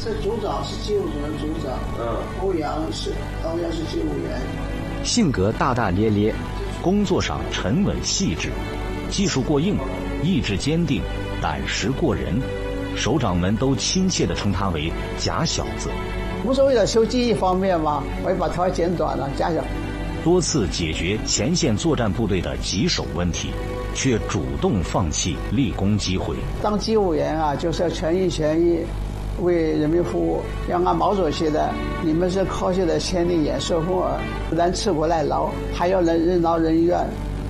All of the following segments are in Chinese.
这组长是机务组的组长，欧阳是机务员。 性格大大咧咧，工作上沉稳细致，技术过硬，意志坚定，胆识过人，首长们都亲切地称他为假小子。 不是为了修技艺方面吗？我也把头发剪短了，假小。 多次解决前线作战部队的棘手问题，却主动放弃立功机会。 当机务员啊，就是要全心全意为人民服务。要按毛主席的，你们是科学的先力眼顺风耳，不但吃苦耐劳，还要能任劳任怨。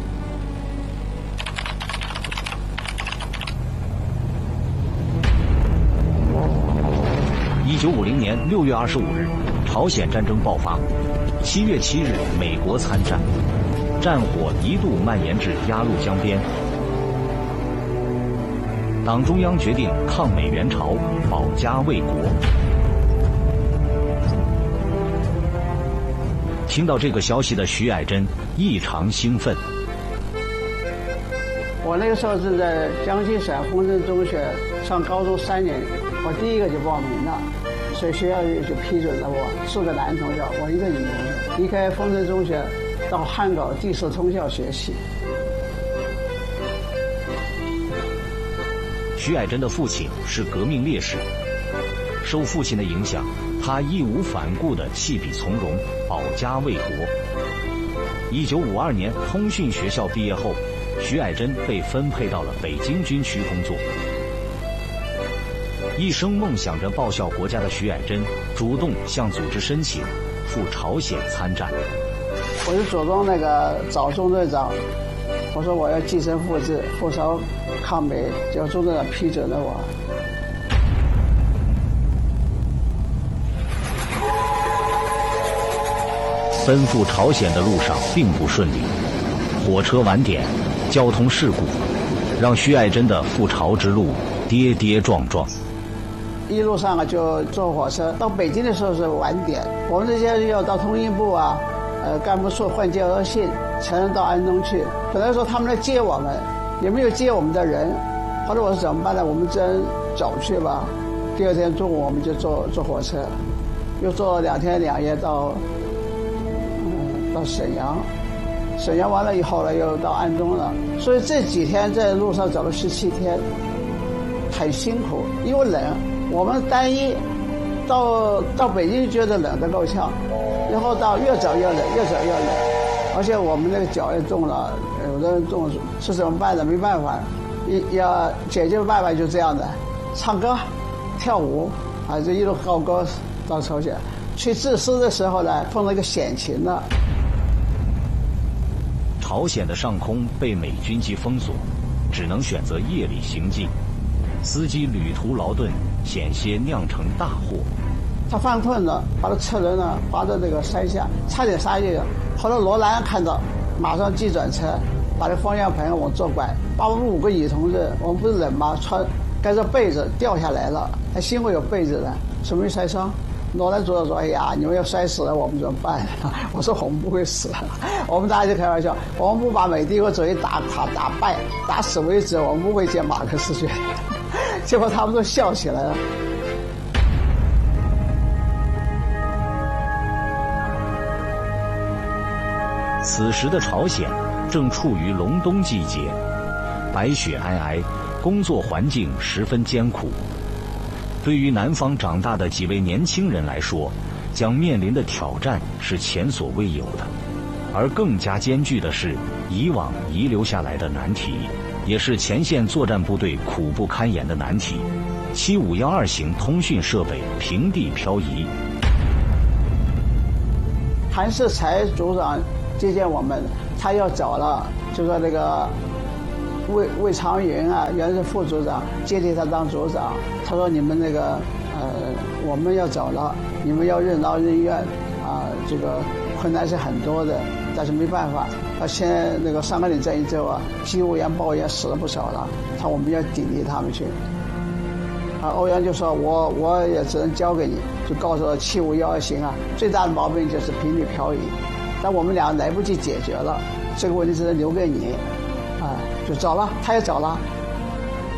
1950年6月25日，朝鲜战争爆发。7月7日，美国参战，战火一度蔓延至鸭绿江边。党中央决定抗美援朝，保家卫国。听到这个消息的徐爱珍异常兴奋。 我那个时候是在江西省丰镇中学上高中3年，我第一个就报名了，所以学校就批准了我4个男同学，我一个女同学，离开丰镇中学到汉口第4通校学习。 徐爱珍的父亲是革命烈士，受父亲的影响，他义无反顾地弃笔从戎，保家卫国。1952年通讯学校毕业后，徐爱珍被分配到了北京军区工作。一生梦想着报效国家的徐爱珍，主动向组织申请赴朝鲜参战。 我就主动找中队长，我说我要继承父志，赴朝抗美，结果中队长批准了我。 奔赴朝鲜的路上并不顺利，火车晚点，交通事故，让徐爱珍的赴朝之路跌跌撞撞。 一路上就坐火车到北京的时候是晚点，我们这些要到通信部啊，干部处换介绍信，才能到安东去。本来说他们来接我们，也没有接我们的人。后来我说怎么办呢？我们真走去吧。第2天中午我们就坐火车，又坐2天2夜到沈阳。沈阳完了以后呢，又到安东了。所以这几天在路上走了17天，很辛苦，因为冷。我们单一到北京觉得冷得够呛，然后到越走越冷，越走越冷，而且我们那个脚也冻了，有的人冻是怎么办的？没办法，要解决办法就这样的，唱歌、跳舞啊，这一路高歌到朝鲜。去致师的时候呢，碰到一个险情了。 朝鲜的上空被美军机封锁，只能选择夜里行进。司机旅途劳顿，险些酿成大祸。 他犯困了，把他车轮呢滑到山下，差点刹进去。后来罗兰看到，马上急转车，把这方向盘往左拐，把我们5个女同志，我们不是冷吗？盖着被子掉下来了，还幸亏有被子呢，什么没摔伤。罗兰组长说：“哎呀，你们要摔死了，我们怎么办？”我说：“我们不会死，我们大家就开玩笑，我们不把美帝国主义打败，打死为止，我们不会见马克思主义。”结果他们都笑起来了。 此时的朝鲜正处于隆冬季节，白雪皑皑，工作环境十分艰苦。对于南方长大的几位年轻人来说，将面临的挑战是前所未有的，而更加艰巨的是以往遗留下来的难题，也是前线作战部队苦不堪言的难题。7512型通讯设备平地漂移。 韩世才组长接见我们，他要走了，就说魏长云啊，原是副组长，接替他当组长。他说：“你们我们要走了，你们要任劳任怨啊，这个困难是很多的，但是没办法。他现在上甘岭战役之后啊，机务员、报员死了不少了，我们要砥砺他们去。”欧阳就说：“我也只能交给你，就告诉我7512型啊，最大的毛病就是频率漂移，但我们俩来不及解决了，这个问题只能留给你。”就走了，他也走了。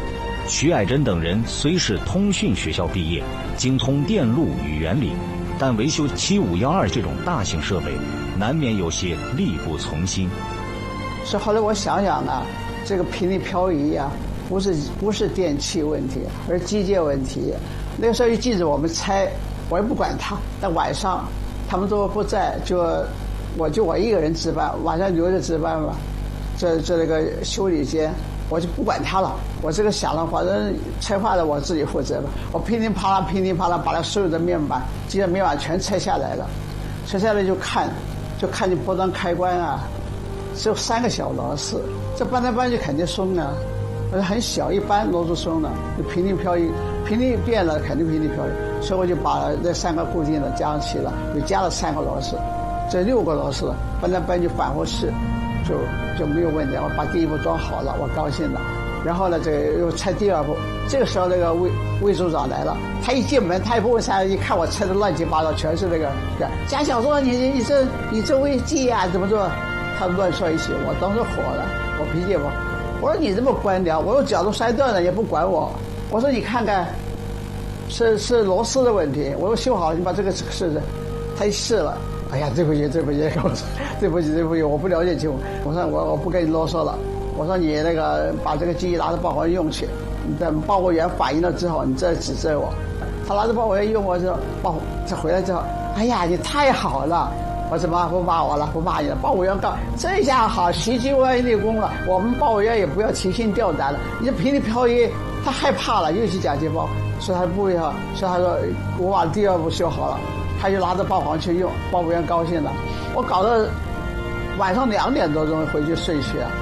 徐爱珍等人虽是通讯学校毕业，精通电路与原理，但维修7512这种大型设备，难免有些力不从心。 所以后来我想想啊，这个频率漂移啊，不是电器问题，而是机械问题。那个时候一记着我们拆，我也不管他。但晚上他们都不在，我一个人值班，晚上留着值班嘛。这那个修理间，我就不管他了。我这个想了，反正拆坏了我自己负责吧。我噼里啪啦把他所有的面板、机械面板全拆下来了。拆下来就看见波段开关啊，只有3个小螺丝，这搬来搬去肯定松啊。很小，一般螺丝松了，就频率漂移，频率变了肯定频率漂移，所以我就把那3个固定的加上齐了，又加了3个螺丝，这6个螺丝搬来搬去反复试，就没有问题。我把第一步装好了，我高兴了。然后呢，这个又拆第2步。这个时候那个魏组长来了，他一进门，他也不问啥，一看我拆的乱七八糟，全是那个贾小松，你这违纪啊，怎么做？他乱说一气，我当时火了，我脾气不。我说你这么官僚，我有脚都摔断了也不管我。我说你看看，是螺丝的问题，我说修好了，你把这个试试。他一试了，哎呀，对不起，对不起，我不了解情况。我说我不跟你啰嗦了。我说你那个把这个机器拿到报告用去，你等报告员反映了之后，你再指责我。他拿着报告员用我之后，他回来之后，哎呀，你太好了。我怎么不骂我了？不骂你了。报告员告这下好，喜极而立功了。我们报告员也不要提心吊胆了。你这频率漂移，他害怕了，又去假捷报，所以他不要。所以他说我把第2步修好了，他就拿着报行去用。报告员高兴了，我搞到晚上2点多钟回去睡去啊。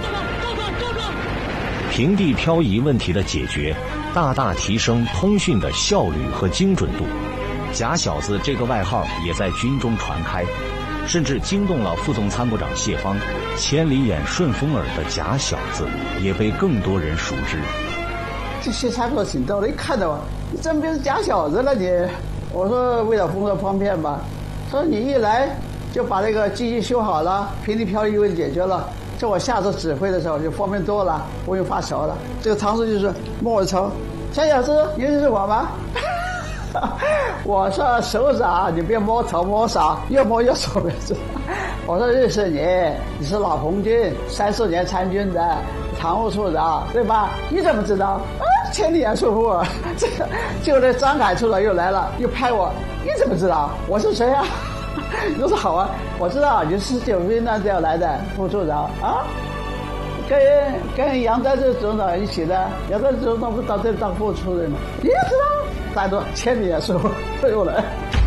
平地漂移问题的解决，大大提升通讯的效率和精准度。假小子这个外号也在军中传开。甚至惊动了副总参谋长谢芳，千里眼顺风耳的假小子也被更多人熟知。 这谢参谋长挺逗的，一看到我，你真变成假小子了你？我说为了工作方便吧。他说你一来就把那个机器修好了，频率漂移问题解决了，这我下次指挥的时候就方便多了，不用发愁了。这个常识就是摸我头，小小子，你认识我吗？我说首长，你别摸头摸手，越摸越手没事。我说认识你，你是老红军，30年参军的常务处长，对吧？你怎么知道？千里眼疏忽。这个就那张凯处长又来了，又拍我，你怎么知道？我是谁啊？我说好啊，我知道你是19飞那调来的副处长啊，跟杨丹这总长一起的，杨丹总长不到这当副处任吗？你也知道？大多千里眼疏忽又来。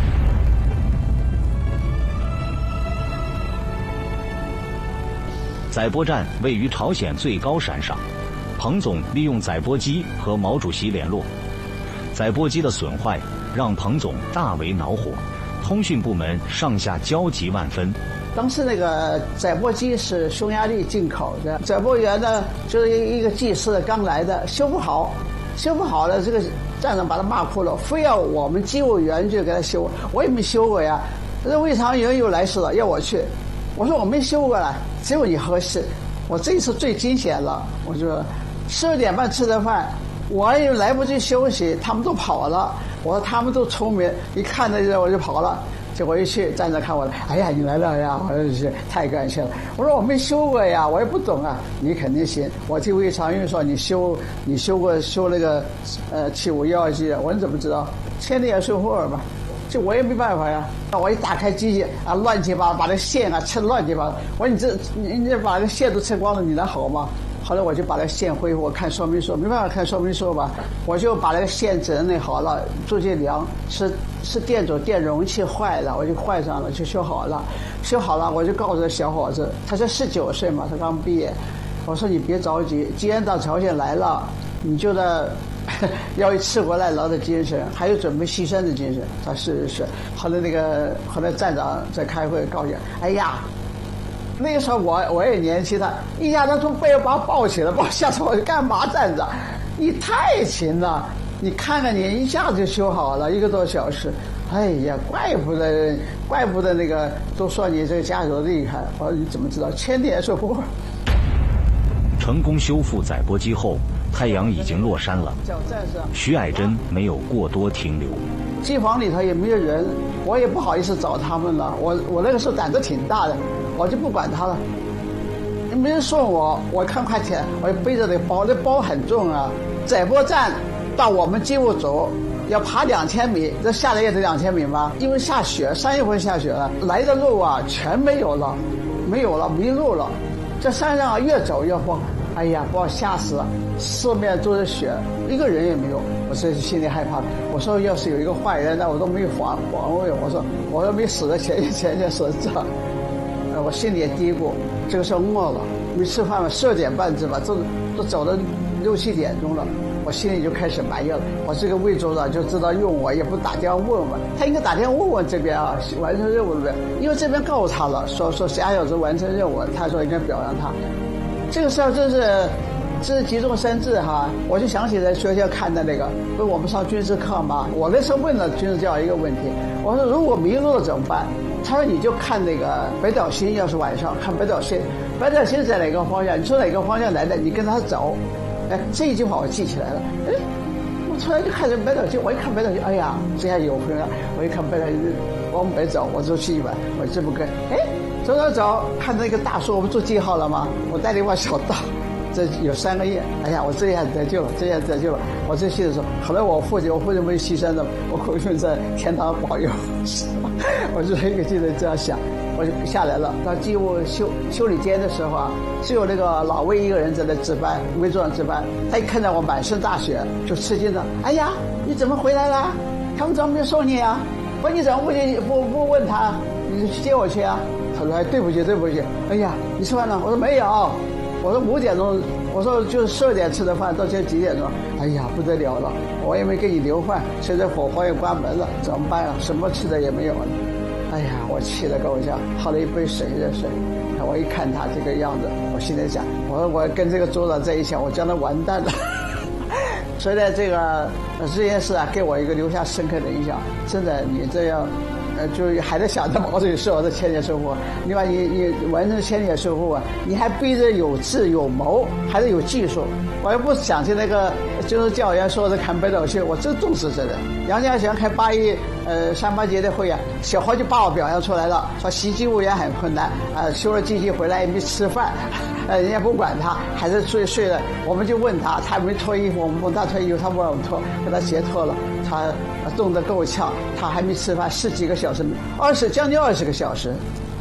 载波站位于朝鲜最高山上，彭总利用载波机和毛主席联络。载波机的损坏让彭总大为恼火，通讯部门上下焦急万分。 当时那个载波机是匈牙利进口的，载波员呢就是一个技师刚来的，修不好了，这个站长把他骂哭了，非要我们机务员去给他修，我也没修过呀。这魏长营又来事了，要我去，我说我没修过了，只有你合适。我这一次最惊险了，我就12点半吃的饭，我也来不及休息，他们都跑了。我说他们都聪明，一看那人我就跑了。结果一去，站着看我了，哎呀，你来了呀！我说太感谢了。我说我没修过呀，我也不懂啊。你肯定行。我听魏长运说你修那个7512机的，我你怎么知道？千里眼顺风耳嘛，这我也没办法呀。我一打开机器啊，乱七八糟，把那线啊扯乱七八糟。我说你这把那个线都扯光了，你能好吗？后来我就把那个线恢复，我看说明书，没办法看说明书吧，我就把那个线整理好了，做些量，是电阻电容器坏了，我就换上了，就修好了，我就告诉这小伙子，他才19岁嘛，他刚毕业，我说你别着急，既然到朝鲜来了，你就得要有吃过来劳的精神，还有准备牺牲的精神。他是。后来站长在开会告诉我，哎呀。那个时候我也年轻了，一下子从背后把我抱起来，把我吓死我干嘛站着？你太勤了，你看看你一下子就修好了，1个多小时。哎呀，怪不得那个都说你这个家属厉害。我说你怎么知道？千里眼顺风耳。 成功修复载波机后， 太阳已经落山了，徐矮珍没有过多停留。 机房里头也没有人，我也不好意思找他们了。我那个时候胆子挺大的，我就不管他了。没人送我，我看快钱，我就背着那包，那包很重啊。载波站到我们机务组要爬2000米，这下来也得2000米吧？因为下雪，3月份下雪了，来的路啊全没有了，迷路了。这山上啊越走越慌，哎呀，把我吓死了，四面都是雪，一个人也没有。我这心里害怕，我说要是有一个坏人，那我都没有防卫。我说没死的前死这。我心里也嘀咕，这个时候饿了，没吃饭嘛，12点半是吧？都走到6、7点钟了，我心里就开始埋怨了。我这个魏组长就知道用我，也不打电话问问，他应该打电话问问这边啊，完成任务了没有？因为这边告诉他了，说8小时完成任务，他说应该表扬他。这个事儿真是急中生智哈，我就想起在学校看的那个，不是我们上军事课吗？我那时候问了军事教育一个问题，我说如果迷路了怎么办？他说你就看那个北斗星，要是晚上看北斗星，北斗星在哪个方向？你从哪个方向来的？你跟他走。哎，这一句话我记起来了。哎，我突然就看着北斗星，我一看北斗星，哎呀，这下有分了。我一看北斗星往北走，我就去一晚，我这么跟，哎，走，看那个大树，我不做记号了吗？我带了一把小刀。这有3个月，哎呀，我这下得救了，我这心里说，后来我父亲没牺牲的，我父亲在天堂保佑，我就一个劲的这样想，我就下来了。到机务修理间的时候啊，只有那个老魏一个人在那值班，魏组长值班，他一看到我满身大雪，就吃惊的，哎呀，你怎么回来了？他们怎么没有送你啊？我说你怎么不问他？你去接我去啊？他说对不起，哎呀，你吃饭了？我说没有。我说5点钟，我说就是12点吃的饭，到现在几点钟？哎呀，不得了了，我也没给你留饭，现在火房也关门了，怎么办啊？什么吃的也没有了。哎呀，我气得够呛，喝了一杯热水。我一看他这个样子，我心里想，我说我跟这个组长在一起，我将来完蛋了。所以呢，这件事啊，给我一个留下深刻的印象。真的，你这样。就还在想着毛主席说的千年收获，另外你完成千年收获啊，你还逼着有智有谋，还得有技术。我要不想起那个就是教员说的看北斗星，我真重视这个。杨家祥开38节的会啊，小何就把我表扬出来了，说习机务员很困难修了机器回来也没吃饭，人家不管他，还是睡了。我们就问他，他没脱衣服，我们问他脱衣服，他不让我们脱，给他鞋脱了，他冻得够呛，他还没吃饭，10几个小时，将近20个小时。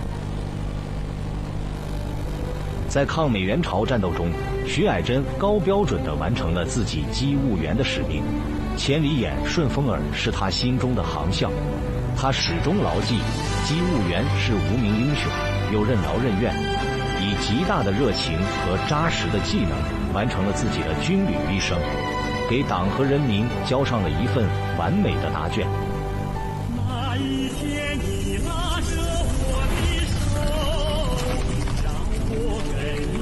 在抗美援朝战斗中，徐矮珍高标准地完成了自己机务员的使命，千里眼、顺风耳是他心中的航向。他始终牢记，机务员是无名英雄，又任劳任怨，以极大的热情和扎实的技能，完成了自己的军旅一生，给党和人民交上了一份完美的答卷。